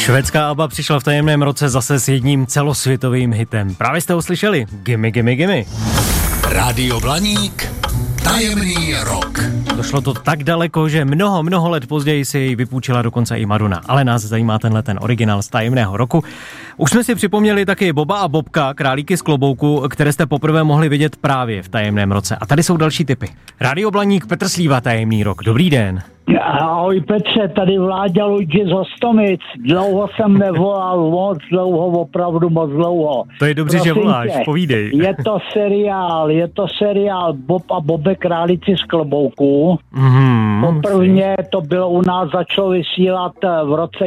Švédská ABBA přišla v tajemném roce zase s jedním celosvětovým hitem. Právě jste ho slyšeli. Gimme, gimme, gimme. Rádio Blaník, tajemný rok. Došlo to tak daleko, že mnoho let později si jej vypůjčila dokonce i Madonna. Ale nás zajímá ten originál z tajemného roku. Už jsme si připomněli taky Boba a Bobka, králíky z klobouku, které jste poprvé mohli vidět právě v tajemném roce. A tady jsou další tipy. Rádio Blaník, Petr Slíva, tajemný rok. Dobrý den. Ahoj Petře, tady Vláďa Luigi z Hostomic. Dlouho jsem nevolal, moc dlouho, opravdu moc dlouho. To je dobře, že voláš, povídej. Je to seriál Bob a Bobek, králíci z klobouku. Poprvně to bylo u nás, začalo vysílat v roce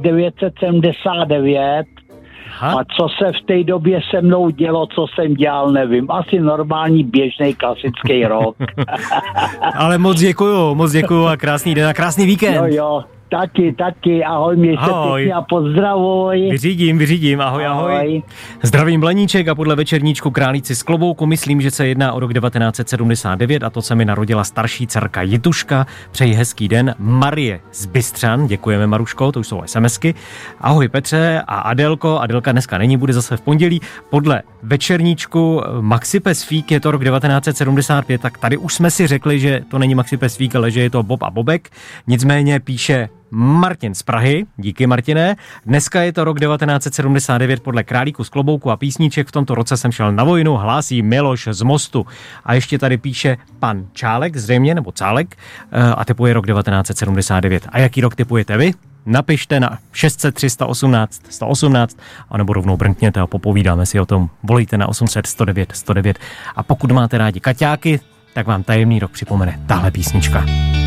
1979. A co se v té době se mnou dělo, co jsem dělal, nevím. Asi normální, běžný, klasický rok. Ale moc děkuju a krásný den a krásný víkend. Jo, taky, ahoj, mějte pěkně a pozdravuj. Vyřídím, ahoj. Zdravím Blaníček a podle večerníčku Králíci z klobouku myslím, že se jedná o rok 1979 a to se mi narodila starší dcerka Jituška. Přeji hezký den. Marie z Bystřan, děkujeme Maruško, to už jsou SMSky. Ahoj Petře a Adelko, Adelka dneska není, bude zase v pondělí. Podle večerníčku Maxi Pesfík je to rok 1975, tak tady už jsme si řekli, že to není Maxi Pesfík, ale že je to Bob a Bobek. Nicméně píše Martin z Prahy, díky Martine. Dneska je to rok 1979 podle Králíku z klobouku a písniček. V tomto roce jsem šel na vojnu, hlásí Miloš z Mostu. A ještě tady píše pan Čálek, zřejmě, nebo Cálek, a typuje rok 1979. A jaký rok typujete vy? Napište na 600 318 118 anebo rovnou brnkněte a popovídáme si o tom. Volejte na 800 109 109 a pokud máte rádi kaťáky, tak vám tajemný rok připomene tahle písnička.